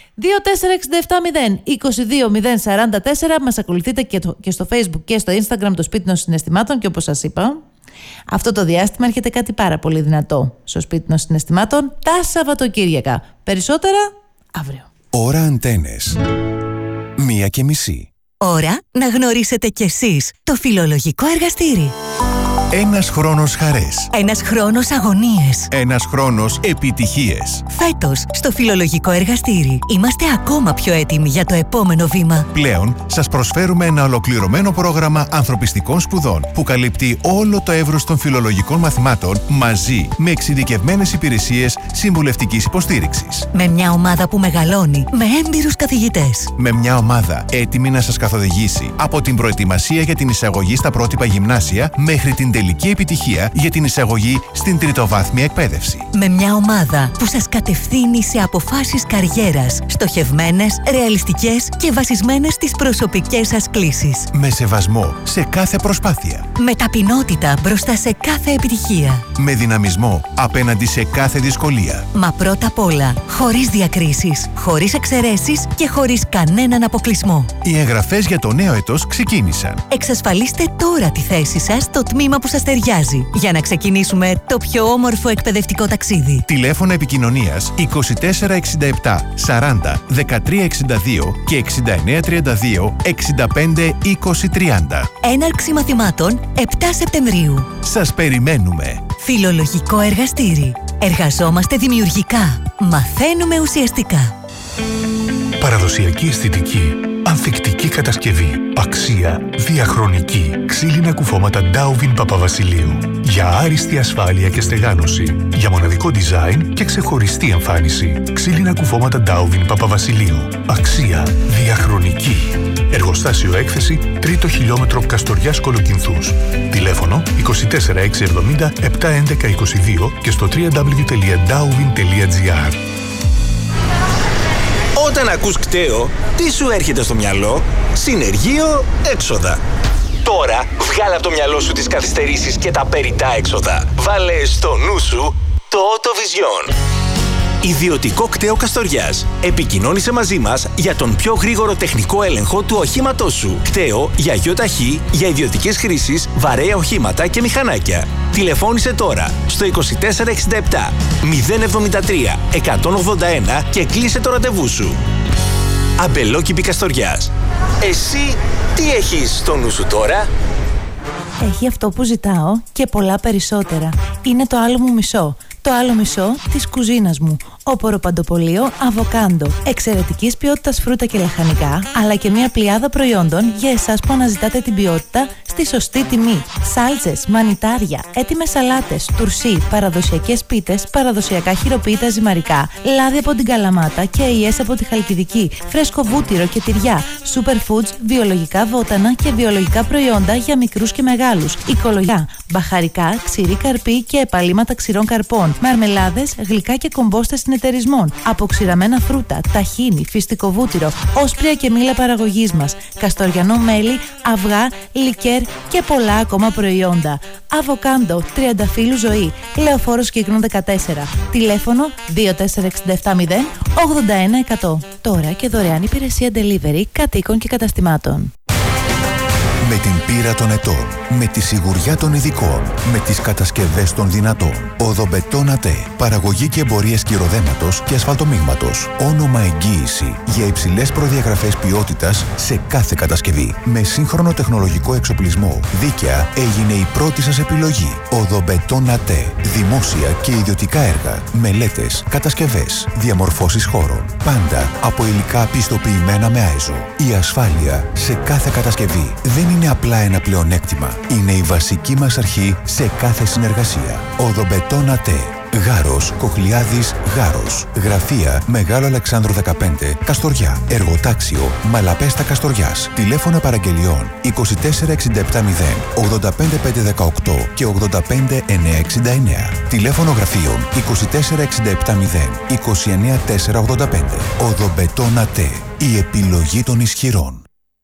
24670-220-044. Μας ακολουθείτε και στο Facebook και στο Instagram, το σπίτι των συναισθημάτων. Και όπως σας είπα, αυτό το διάστημα έρχεται κάτι πάρα πολύ δυνατό στο σπίτι των συναισθημάτων τα Σαββατοκύριακα. Περισσότερα αύριο. Ώρα Αντένες. 1:30. Ώρα να γνωρίσετε κι εσείς το φιλολογικό εργαστήρι. Ένας χρόνος χαρές. Ένας χρόνος αγωνίες. Ένας χρόνος επιτυχίες. Φέτος, στο φιλολογικό εργαστήρι, είμαστε ακόμα πιο έτοιμοι για το επόμενο βήμα. Πλέον, σας προσφέρουμε ένα ολοκληρωμένο πρόγραμμα ανθρωπιστικών σπουδών που καλύπτει όλο το εύρος των φιλολογικών μαθημάτων μαζί με εξειδικευμένες υπηρεσίες συμβουλευτικής υποστήριξης. Με μια ομάδα που μεγαλώνει, με έμπειρους καθηγητές. Με μια ομάδα έτοιμη να σας καθοδηγήσει από την προετοιμασία για την εισαγωγή στα πρότυπα γυμνάσια μέχρι την τελική επιτυχία για την εισαγωγή στην τριτοβάθμια εκπαίδευση. Με μια ομάδα που σας κατευθύνει σε αποφάσεις καριέρας, στοχευμένες, ρεαλιστικές και βασισμένες στις προσωπικές σας κλίσεις. Με σεβασμό σε κάθε προσπάθεια. Με ταπεινότητα μπροστά σε κάθε επιτυχία. Με δυναμισμό απέναντι σε κάθε δυσκολία. Μα πρώτα απ' όλα, χωρίς διακρίσεις, χωρίς εξαιρέσεις και χωρίς κανέναν αποκλεισμό. Οι εγγραφές για το νέο έτος ξεκίνησαν. Εξασφαλίστε τώρα τη θέση σας στο τμήμα που σας ταιριάζει για να ξεκινήσουμε το πιο όμορφο εκπαιδευτικό ταξίδι. Τηλέφωνα επικοινωνίας 2467 40 13 62 και 69 32 65 20 30. Έναρξη μαθημάτων 7 Σεπτεμβρίου. Σας περιμένουμε. Φιλολογικό εργαστήρι. Εργαζόμαστε δημιουργικά. Μαθαίνουμε ουσιαστικά. Παραδοσιακή αισθητική. Ανθεκτική κατασκευή. Αξία διαχρονική. Ξύλινα κουφώματα Ντάουβιν Παπαβασιλείου. Για άριστη ασφάλεια και στεγάνωση. Για μοναδικό design και ξεχωριστή εμφάνιση. Ξύλινα κουφώματα Ντάουβιν Παπαβασιλείου. Αξία διαχρονική. Εργοστάσιο έκθεση 3ο χιλιόμετρο Καστοριάς Κολοκυνθούς. Τηλέφωνο 24670 711 22 και στο www.dauvin.gr. Όταν ακούς κταίο, τι σου έρχεται στο μυαλό? Συνεργείο έξοδα. Τώρα βγάλε από το μυαλό σου τις καθυστερήσεις και τα περιττά έξοδα. Βάλε στο νου σου το Autovision. Ιδιωτικό κταίο Καστοριάς. Επικοινώνησε μαζί μας για τον πιο γρήγορο τεχνικό έλεγχο του οχήματός σου. Κταίο για ΙΟΤΑΧΗ, για ιδιωτικές χρήσεις, βαρέα οχήματα και μηχανάκια. Τηλεφώνησε τώρα στο 2467 073 181 και κλείσε το ραντεβού σου. Αμπελόκηπη Καστοριάς. Εσύ τι έχεις στο νου σου τώρα? Έχει αυτό που ζητάω και πολλά περισσότερα. Είναι το άλλο μου μισό. Το άλλο μισό της κουζίνας μου. Όπορο Παντοπολείο Αβοκάντο. Εξαιρετικής ποιότητας φρούτα και λαχανικά, αλλά και μια πλειάδα προϊόντων για εσάς που αναζητάτε την ποιότητα στη σωστή τιμή. Σάλτσες, μανιτάρια, έτοιμες σαλάτες, τουρσί, παραδοσιακές πίτες, παραδοσιακά χειροποίητα ζυμαρικά, λάδι από την Καλαμάτα και αειές από τη Χαλκιδική, φρέσκο βούτυρο και τυριά, superfoods, βιολογικά βότανα και βιολογικά προϊόντα για μικρούς και μεγάλους, οικολογικά, μπαχαρικά, ξηρή καρπή και επαλήματα ξηρών καρπών, μαρμελάδες, γλυκά και κομπόστες συνεταιρισμών, αποξηραμένα φρούτα, ταχίνι, φυστικό βούτυρο, όσπρια και μήλα παραγωγής μας, καστοριανό μέλι, αυγά, λικέρ και πολλά ακόμα προϊόντα. Αβοκάντο, Τριανταφύλου Ζωή, Λεωφόρος Κύκνου 14. Τηλέφωνο 24670 81100. Τώρα και δωρεάν υπηρεσία delivery κατοίκων και καταστημάτων. Με την πείρα των ετών, με τη σιγουριά των ειδικών, με τις κατασκευές των δυνατών. Οδομπετόν ΑΤΕ. Παραγωγή και εμπορίες κυρωδέματος και ασφαλτομίγματος. Όνομα εγγύηση για υψηλές προδιαγραφές ποιότητας σε κάθε κατασκευή. Με σύγχρονο τεχνολογικό εξοπλισμό. Δίκαια έγινε η πρώτη σας επιλογή. Οδομπετόν ΑΤΕ. Δημόσια και ιδιωτικά έργα. Μελέτες, κατασκευές, διαμορφώσεις χώρων. Πάντα από υλικά πιστοποιημένα με ΆΕΖΟ. Η ασφάλεια σε κάθε κατασκευή δεν είναι απλά ένα πλεονέκτημα. Είναι η βασική μας αρχή σε κάθε συνεργασία. Οδομπετόν ΑΤΕ. Γάρος, Κοχλιάδης, Γάρος. Γραφεία Μεγάλο Αλεξάνδρου 15, Καστοριά. Εργοτάξιο Μαλαπέστα Καστοριάς. Τηλέφωνα παραγγελιών 24670 85518 και 85969. Τηλέφωνο γραφείων 24670 29485. Οδομπετόν ΑΤΕ. Η επιλογή των ισχυρών.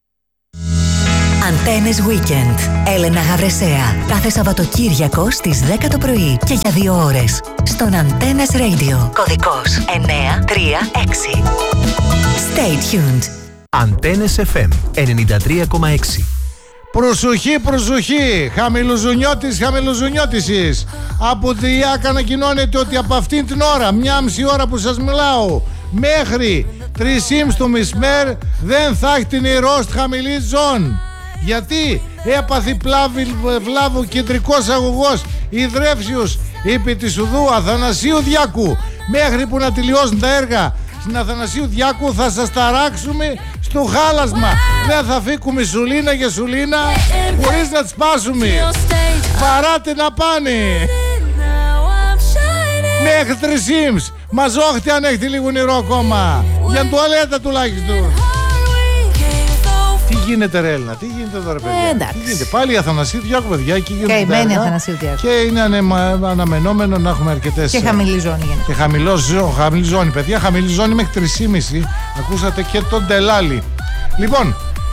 Αντένες Weekend. Έλενα Γαβρεσέα. Κάθε Σαββατοκύριακο στις 10 το πρωί και για 2 ώρες. Στον Αντένες Radio. Κωδικός 936. Stay tuned. Αντένες FM 93,6. Προσοχή, προσοχή! Χαμηλοζουνιώτης, χαμηλοζουνιώτησης. Από τη ΙΑΚ ανακοινώνεται ότι από αυτήν την ώρα, 1,5 ώρα που σας μιλάω, μέχρι 3:30 το μεσημέρι δεν θα έχει την ηρώστ χαμηλή ζών. Γιατί έπαθη βλάβο κεντρικός αγωγός Ιδρεύσιος επί της οδού Αθανασίου Διάκου. Μέχρι που να τελειώσουν τα έργα στην Αθανασίου Διάκου θα σας ταράξουμε στο χάλασμα. Δεν θα φύγουμε σουλίνα για σουλίνα χωρίς να τις σπάσουμε. Παράτε να πάνε μέχρι 3:30. Μαζόχτη αν έχετε λίγο νερό ακόμα, για τουαλέτα τουλάχιστον. Τι γίνεται ρε Έλληνα, τι γίνεται εδώ ρε παιδιά, τι γίνεται, πάλι η Αθανασίου Διάκου παιδιά, εκεί γίνονται τα έργα Αθανασίου Διάκου. Και είναι αναμενόμενο να έχουμε αρκετές. Και χαμηλή ζώνη γενικά. Και χαμηλή ζώνη παιδιά, χαμηλή ζώνη μέχρι 3:30, ακούσατε και τον Τελάλη. Λοιπόν,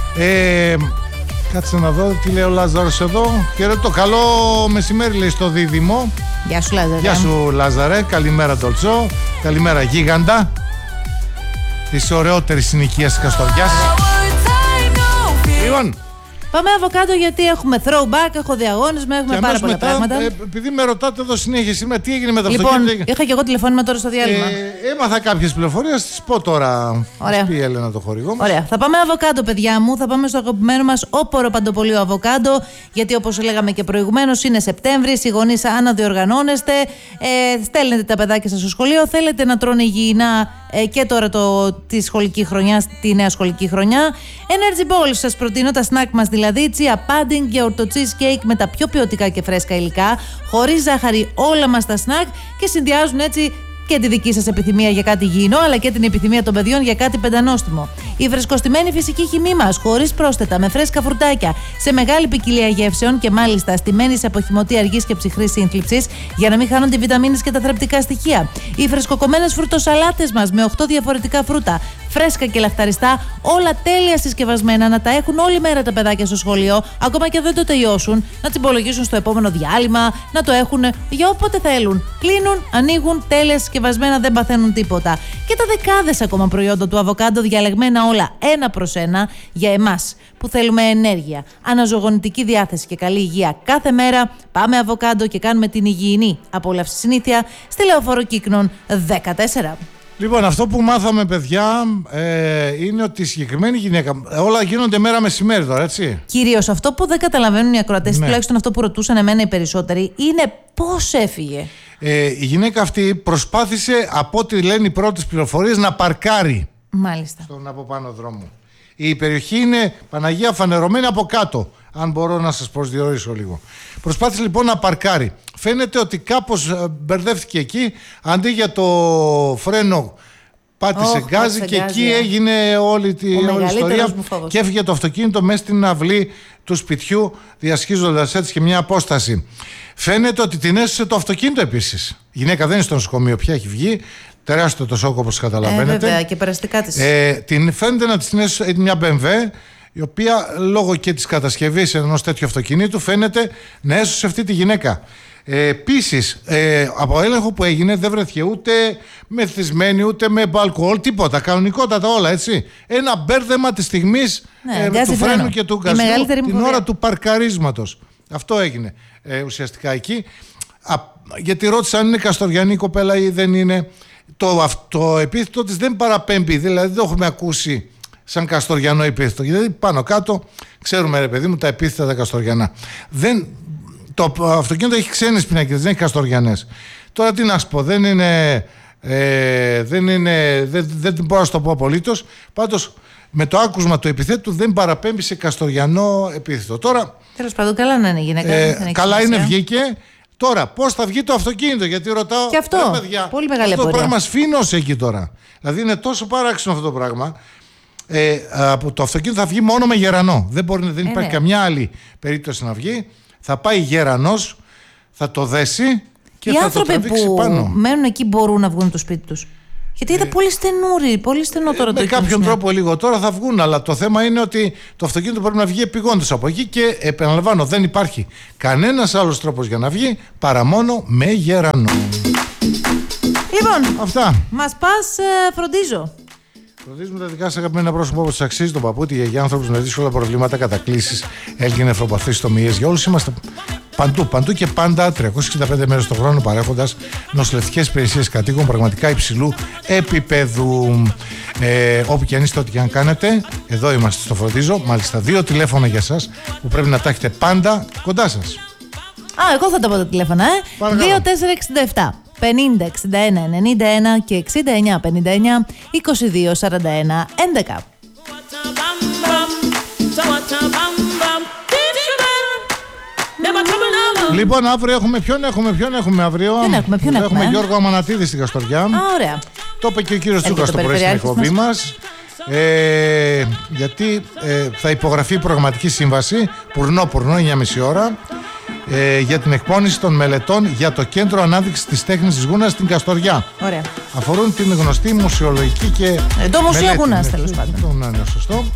κάτσε να δω τι λέει ο Λάζαρος εδώ. Χαιρετώ, καλό μεσημέρι λέει στο Δίδυμο. Γεια σου Λάζαρε. Γεια σου Λάζαρε, καλημέρα Ντολτσό, καλημέρα Γίγαντα της ωραιότερης συνοικίας της Καστοριάς. Λοιπόν, πάμε αβοκάντο γιατί έχουμε throwback, έχω διαγώνισμα, έχουμε πάρα πολλά πράγματα. Επειδή με ρωτάτε εδώ συνέχεια σήμερα τι έγινε με το αυτοκίνητο. Λοιπόν, είχα και εγώ τηλεφώνημα τώρα στο διάλειμμα. Έμαθα κάποιες πληροφορίες, τις πω τώρα. Ωραία. Πει η Έλενα το χορηγό μας. Ωραία. Θα πάμε αβοκάντο, παιδιά μου. Θα πάμε στο αγαπημένο μας όπορο Παντοπολείο Αβοκάντο. Γιατί όπως λέγαμε και προηγουμένως, είναι Σεπτέμβρης. Οι γονείς αναδιοργανώνεστε. Στέλνετε τα παιδάκια σας στο σχολείο. Θέλετε να τρώνε υγιεινά και τώρα τη σχολική χρονιά, τη νέα σχολική χρονιά. Energy Balls σας προτείνω, τα snack μας δηλαδή. Chia pudding και ορτο cheesecake με τα πιο ποιοτικά και φρέσκα υλικά. Χωρίς ζάχαρη όλα μας τα snack και συνδυάζουν έτσι και τη δική σας επιθυμία για κάτι υγιεινό, αλλά και την επιθυμία των παιδιών για κάτι πεντανόστιμο. Η φρεσκοστημένη φυσική χυμή μας, χωρίς πρόσθετα, με φρέσκα φρουτάκια, σε μεγάλη ποικιλία γεύσεων και μάλιστα στημένη σε αποχυμωτή αργής και ψυχρής σύνθλιψης, για να μην χάνονται οι βιταμίνες και τα θρεπτικά στοιχεία. Οι φρεσκοκομμένες φρουτοσαλάτες μας με 8 διαφορετικά φρούτα, φρέσκα και λαχταριστά, όλα τέλεια συσκευασμένα, να τα έχουν όλη μέρα τα παιδάκια στο σχολείο, ακόμα και δεν το τελειώσουν, να τσιμπολογήσουν στο επόμενο διάλειμμα, να το έχουν για όποτε θέλουν. Κλείνουν, ανοίγουν, τέλεια συσκευασμένα, δεν παθαίνουν τίποτα. Και τα δεκάδες ακόμα προϊόντα του αβοκάντο, διαλεγμένα όλα ένα προς ένα για εμάς που θέλουμε ενέργεια, αναζωογονητική διάθεση και καλή υγεία κάθε μέρα. Πάμε αβοκάντο και κάνουμε την υγιεινή απόλαυση συνήθεια στη Λεωφόρο Κύκνων 14. Λοιπόν, αυτό που μάθαμε, παιδιά, είναι ότι η συγκεκριμένη γυναίκα. Όλα γίνονται μέρα μεσημέρι τώρα, έτσι. Κυρίως αυτό που δεν καταλαβαίνουν οι ακροατές, τουλάχιστον αυτό που ρωτούσαν εμένα οι περισσότεροι, είναι πώς έφυγε. Η γυναίκα αυτή προσπάθησε, από ό,τι λένε οι πρώτες πληροφορίες, να παρκάρει. Μάλιστα. Στον από πάνω δρόμο. Η περιοχή είναι, Παναγία, φανερωμένη από κάτω, αν μπορώ να σας προσδιορίσω λίγο. Προσπάθησε λοιπόν να παρκάρει. Φαίνεται ότι κάπως μπερδεύτηκε εκεί, αντί για το φρένο πάτησε γκάζι και εκεί έγινε όλη η ιστορία και έφυγε το αυτοκίνητο μέσα στην αυλή του σπιτιού, διασχίζοντας έτσι και μια απόσταση. Φαίνεται ότι την έσωσε το αυτοκίνητο επίσης. Η γυναίκα δεν είναι στο νοσοκομείο πια, έχει βγει. Τεράστιο το σόκο, όπως καταλαβαίνετε. Βέβαια, και περαστικά της. Φαίνεται να την έσωσε μια BMW, η οποία λόγω και της κατασκευής ενός τέτοιου αυτοκινήτου φαίνεται να έσωσε αυτή τη γυναίκα. Επίσης, από έλεγχο που έγινε δεν βρέθηκε ούτε μεθυσμένη ούτε με αλκοόλ, τίποτα. Κανονικότατα όλα, έτσι. Ένα μπέρδεμα της στιγμής του φρένου και του γκαζιού την ώρα του παρκαρίσματος. Αυτό έγινε ουσιαστικά εκεί. Γιατί ρώτησα αν είναι Καστοριανή η κοπέλα ή δεν είναι. Το επίθετο της δεν παραπέμπει, δηλαδή δεν το έχουμε ακούσει σαν Καστοριανό επίθετο. Γιατί πάνω κάτω ξέρουμε, ρε παιδί μου, τα επίθετα τα Καστοριανά. Το αυτοκίνητο έχει ξένες πινακίδες, δεν έχει Καστοριανές. Τώρα τι να σου πω, δεν μπορώ να σου το πω απολύτως. Πάντως με το άκουσμα του επιθέτου δεν παραπέμπει σε Καστοριανό επίθετο. Τώρα, τέλος πάντων, καλά να είναι η γυναίκα. Καλά είναι, βγήκε. Τώρα, πώς θα βγει το αυτοκίνητο, γιατί ρωτάω. Και αυτό, παιδιά, πολύ μεγάλη αυτό απορία. το πράγμα σφήνωσε εκεί τώρα. Δηλαδή είναι τόσο παράξενο αυτό το πράγμα. Από το αυτοκίνητο θα βγει μόνο με γερανό. Δεν υπάρχει καμιά άλλη περίπτωση να βγει. Θα πάει γερανός, θα το δέσει και θα το τραβήξει πάνω. Οι άνθρωποι που μένουν εκεί μπορούν να βγουν από το σπίτι τους. Γιατί ήταν πολύ στενούρι, πολύ στενό τώρα το με κάποιον τρόπο λίγο τώρα θα βγουν, αλλά το θέμα είναι ότι το αυτοκίνητο πρέπει να βγει επειγόντως από εκεί και επαναλαμβάνω, δεν υπάρχει κανένας άλλος τρόπος για να βγει παρά μόνο με γερανό. Λοιπόν, αυτά. Μας πας, φροντίζω. Φροντίζουμε τα δικά σας αγαπημένα πρόσωπα όπως αξίζει, τον παππού, τη γιαγιά, άνθρωπους με δύσκολα προβλήματα, κατακλήσεις, έλκυ, νεφροπαθείς, τομίες. Για όλους είμαστε παντού και πάντα 365 μέρες το χρόνο παρέχοντας νοσηλευτικές υπηρεσίες κατοίκων πραγματικά υψηλού επίπεδου. Όπου και αν είστε, ό,τι και αν κάνετε, εδώ είμαστε στο Φροντίζω. Μάλιστα, 2 τηλέφωνα για σας που πρέπει να τα έχετε πάντα κοντά σας. Εγώ θα τα πω τα τηλέφωνα, 2467 50 61 91 και 69 59 22 41 11. Λοιπόν, αύριο ποιον έχουμε αύριο. Έχουμε Γιώργο Αμανατίδη στην Καστοριά. Ωραία. Το είπε και ο κύριος Τσούκας το πρωί στην εκπομπή μας. Γιατί θα υπογραφεί προγραμματική σύμβαση πουρνό 9,5 ώρα για την εκπόνηση των μελετών για το Κέντρο Ανάδειξης της Τέχνης της Γούνας στην Καστοριά. Ωραία. Αφορούν την γνωστή μουσιολογική και το Μουσείο Γούνας, τέλος πάντων. Ναι, σωστό.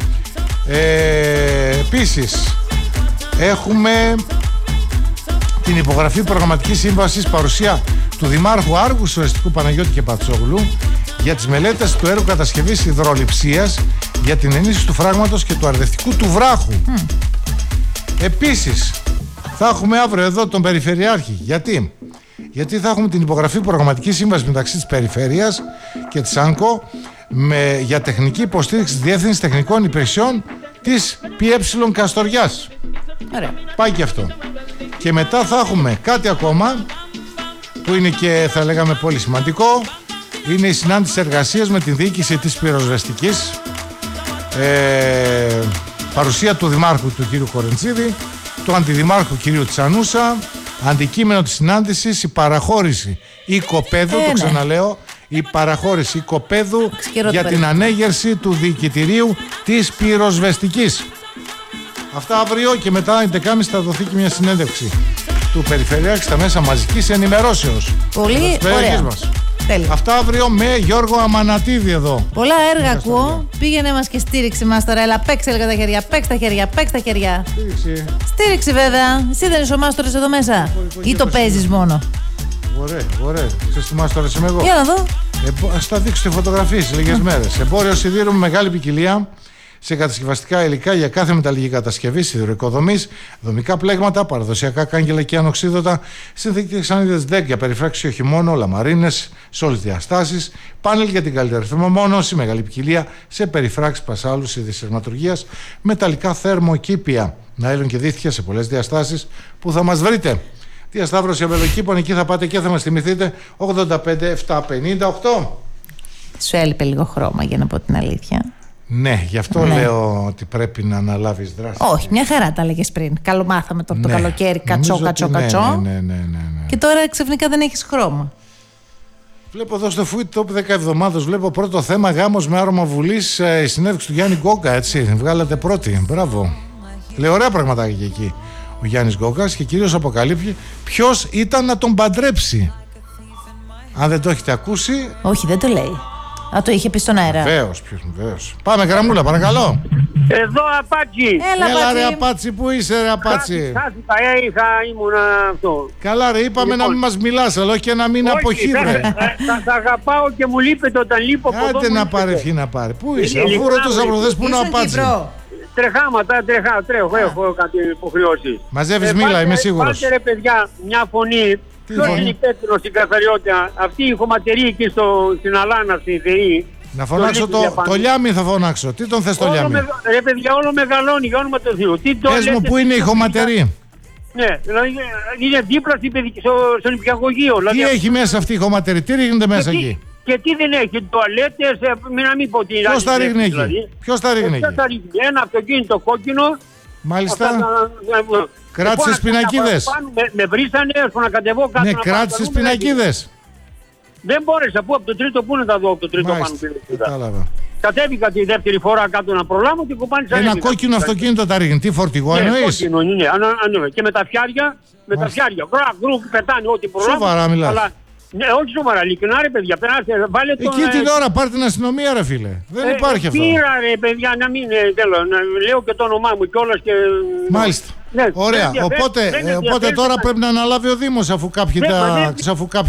Επίσης έχουμε την υπογραφή προγραμματικής σύμβασης, παρουσία του Δημάρχου Άργου Σουρεστικού Παναγιώτη και Πατσόγλου για τις μελέτες του έργου κατασκευής υδρολειψίας για την ενίσχυση του φράγματος και του αρδευτικού του βράχου. Επίσης θα έχουμε αύριο εδώ τον Περιφερειάρχη. Γιατί θα έχουμε την υπογραφή προγραμματικής σύμβασης μεταξύ της Περιφέρειας και της ΑΝΚΟ για τεχνική υποστήριξη της Διεύθυνσης Τεχνικών Υπηρεσιών της ΠΕ Καστοριάς. Ωραία. Πάει και αυτό. Και μετά θα έχουμε κάτι ακόμα που είναι και θα λέγαμε πολύ σημαντικό. Είναι η συνάντηση εργασίας με την διοίκηση της πυροσβεστικής, παρουσία του Δημάρχου του κ. Κορεντσίδη, του Αντιδημάρχου κ. Τσανούσα. Αντικείμενο της συνάντησης η παραχώρηση οικοπαίδου, το ξαναλέω, η παραχώρηση οικοπαίδου για την ανέγερση του διοικητηρίου της πυροσβεστικής. Αυτά αύριο και μετά 11.30 θα δοθεί και μια συνέντευξη του Περιφερειάρχη στα μέσα μαζικής ενημερώσεως. Πολύ ωραία. Αυτά αύριο με Γιώργο Αμανατίδη εδώ. Πολλά έργα ακούω. Πήγαινε μας και στήριξε μας τώρα. Έλα, παίξε τα χέρια, παίξε τα χέρια. Στήριξη βέβαια. Εσύ δεν είσαι ο μάστορας εδώ μέσα. Ή το παίζεις μόνο. Ωραία. Ξέρεις τι μάστορας είμαι εγώ. Για να δω. Ας τα δείξω στη φωτογραφία σε λίγες μέρες. Εμπόριο σιδήρου με μεγάλη ποικιλία σε κατασκευαστικά υλικά για κάθε μεταλλική κατασκευή, σιδηροοικοδομής, δομικά πλέγματα, παραδοσιακά κάγκελα και ανοξίδωτα, συνθετικές σανίδες ΔΕΚ για περιφράξη οχημώνων, λαμαρίνες σε όλες τις διαστάσεις, πάνελ για την καλύτερη θερμομόνωση, μεγάλη ποικιλία σε περιφράξεις πασάλους, ειδησιογματουργίας, μεταλλικά θερμοκήπια, νάιλον και δίχτυα σε πολλές διαστάσεις που θα μας βρείτε. Διασταύρωση Αμπελοκήπων, εκεί θα πάτε και θα μας θυμηθείτε. 85-758. Σου έλειπε λίγο χρώμα, για να πω την αλήθεια. Ναι, γι' αυτό λέω ότι πρέπει να αναλάβεις δράση. Όχι, μια χαρά τα έλεγες πριν. Καλομάθαμε το καλοκαίρι, κατσό. Ναι. Και τώρα ξαφνικά δεν έχεις χρώμα. Βλέπω εδώ στο Food Top 10 εβδομάδες, βλέπω πρώτο θέμα γάμος με άρωμα Βουλής, η συνέντευξη του Γιάννη Γκόγκα, έτσι. Βγάλατε πρώτη. Μπράβο. Λέει ωραία πραγματάκια και εκεί ο Γιάννης Γκόγκας και κυρίως αποκαλύπτει ποιος ήταν να τον παντρέψει. Αν δεν το έχετε ακούσει. Όχι, δεν το λέει. Α, το είχε πει στον αέρα. Βεβαίως. Πάμε, γραμμούλα, παρακαλώ. Εδώ, Απάτσι. Έλα ρε Απάτσι, πού είσαι ρε Απάτσι? Χάθηκα, ήμουν αυτό. Καλά ρε, είπαμε να μην μας μιλάς, αλλά όχι και να μην αποχύρε. Θα αγαπάω και μου λείπετε όταν λείπω. Άντε να πάρει, ευχή να πάρει. Πού είσαι, αφού ρωτούσα προχθές που είναι ο Απάτσι. Τρέχω, έχω κάτι υποχρεώσεις. Μαζεύεις μήλα, είμαι σίγουρος. Πάτε ρε παιδιά μια φωνή. Ποιος είναι υπεύθυνος στην καθαριότητα? Αυτή η χωματερή εκεί στην Αλάνα, στην ΔΕΗ. Να φωνάξω το Λιάμι, θα φωνάξω. Τι τον θες το Λιάμι? Ρε παιδιά, όλο μεγαλώνει, για όνομα του Θεού. Πες μου, πού είναι η χωματερή? Ναι, δηλαδή είναι δίπλα στον νηπιαγωγείο. Τι έχει μέσα αυτή η χωματερή, τι ρίχνεται μέσα εκεί? Και τι δεν έχει, τουαλέτες, να μην πω τι. Ποιος τα ρίχνει εκεί? Ποιος τα ρίχνει εκεί? Ένα αυτοκίνητο κόκκινο. Μάλιστα. Κράτησες πινακίδες? Με βρίσανε, έρχομαι να κατεβώ κάτω. Ναι, κράτησες πινακίδες? Δεν μπόρεσα, πού από το τρίτο, πού να τα δω από το τρίτο πάνω πινακίδα. Κατάλαβα. Κατέβηκα τη δεύτερη φορά κάτω να προλάβω και κοπάνησα. Ένα κόκκινο αυτοκίνητο τα ρίχνει, τι φορτηγό εννοείς? Και με τα φιάρια, γκρου, πετάνε ό,τι προλάβω. Σοβαρά μιλάς? Ναι, όχι σοβαρά, ειλικρινά ρε παιδιά. Βάλε τον, εκεί την ώρα πάρτε την αστυνομία ρε φίλε. Δεν υπάρχει αυτό. Πήρα ρε παιδιά να μην λέω και το όνομά μου κιόλας και... Μάλιστα. Ναι, ωραία. Οπότε τώρα πρέπει να αναλάβει ο Δήμος αφού κάποιοι